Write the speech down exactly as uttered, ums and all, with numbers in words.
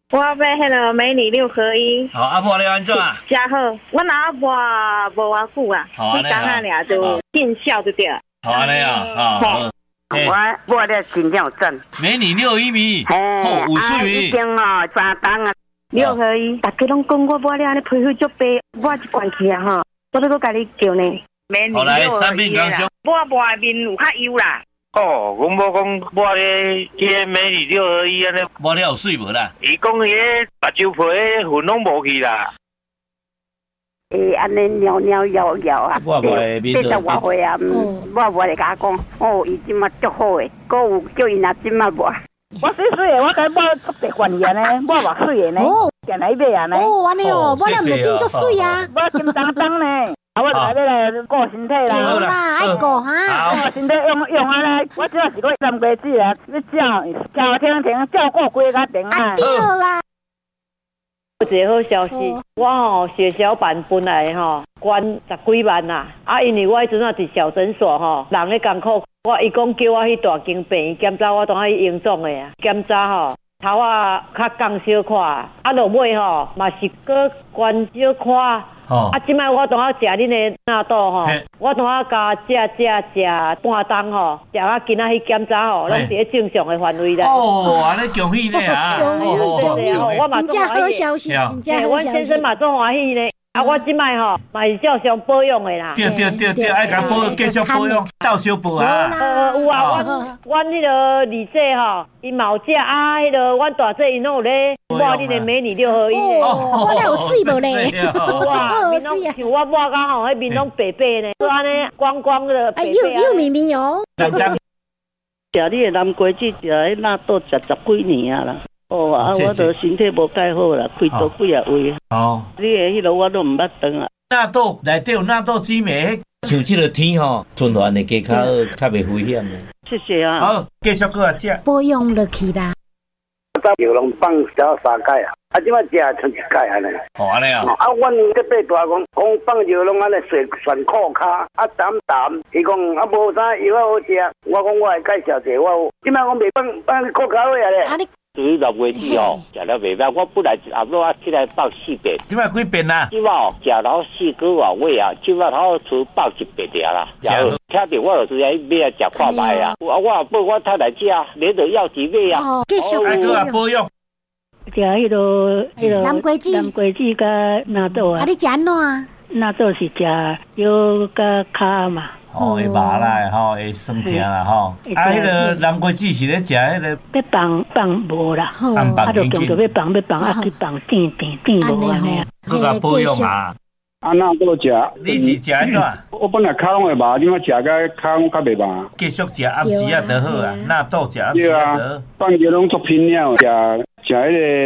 我要迄个美女六合一。 好，阿婆你安怎啊？ 真好，我若阿婆无偌久啊，你讲下俩就见效就对了。 好安尼啊，好。 我我咧真正有赚。 美女六一米， 哦， 五岁米。 已经哦三档啊。 六合一，大家拢讲我无了，你皮肤足白，我一关去啊吼，我都搁甲你叫呢。 美女六合一啦， 我抹面有较油啦。 哦，阮某讲抹咧，迄美女六合一安尼， 抹了有水无啦？ 伊讲迄个目睭皮迄粉拢无去啦。 诶，安尼尿尿摇摇啊！ 我无会面对。 四十外岁啊，我无会甲讲，哦，伊即马足好诶，搁有叫伊若即马抹。我水水诶，我甲抹特别惯个呢，抹偌水诶呢，行来买啊呢。 哦，安尼哦，抹了毋就真足水啊！ 我金当当呢。啊，我来要来顾身体啦， 好啦，爱顾哈， 顾身体用用啊来，我主要是个三杯子啊，要照照天天照顾规家庭啊。 对啦。 有一个好消息，我吼血小板本来吼关十几万啦，啊，因为我迄阵啊伫小诊所吼，人咧艰苦，我伊讲叫我去大间病院检查，我当去荣总的啊，检查吼。头啊较降小块，啊落尾吼嘛是搁关小块，哦、啊即摆我当下食恁的纳豆吼，我当下加食食食半冬吼，食啊今仔去检查吼，拢伫咧正常的范围内。 哦，安尼恭喜你啊！ 恭喜恭喜！ 我嘛真正好消息，真正好消息。 阮先生嘛做欢喜呢。啊，我即摆吼嘛是照常保养的啦。 对对对对，爱甲保继续保养，倒小补啊。 呃，有啊，阮阮迄个二姐吼，伊嘛有食啊，迄个阮大姐因拢有咧抹恁的美女六合一的。 哦，我有水无咧？ 有啊，面拢像我抹甲吼，迄面拢白白呢，就安尼光光的白白。 又又咪咪哦。 食你的南瓜子，食迄纳豆，食十几年啊啦。哦啊，我都身体无介好啦，开刀几啊位。哦，你的迄个我都唔捌当啊。 纳豆内底有纳豆激酶，像即个天吼，循环的加较好，较袂危险的。 谢谢啊。 好，继续搁来食。 保养落去啦。 药拢放少三盖啊，啊，即摆食剩一盖安尼。 哦，安尼啊。 啊，阮这八大讲讲放药拢安尼选选裤骹，啊淡淡。伊讲啊无啥药啊好食，我讲我会介绍一个，我即摆我袂放放裤骹位啊咧。 至于六月子哦，食了袂歹。我本来后尾我起来放四遍， 即摆几遍啦？ 即摆哦，食了四个外尾啊，即摆头出放一遍尔啦。然后听着我就直接买来食看卖啊。我我不我太太食，连着要几买啊。 哦，继续爱搁来保养。 食迄个迄个南瓜子， 南瓜子甲纳豆啊。 啊，你食安怎啊？ 纳豆是食腰甲骹嘛。 哦，会麻啦，吼，会酸痛啦，吼。啊，迄个南瓜子是咧食迄个。 要放放无啦，啊，就强着要放要放，啊去放垫垫垫无安尼啊。 搁甲保养嘛。 啊，那都食。 你是食安怎？ 我本来骹拢会麻，怎啊食甲骹拢较袂麻。 继续食暗时啊，就好啊。纳豆食暗时啊，就好。 放药拢做拼了，食食迄个。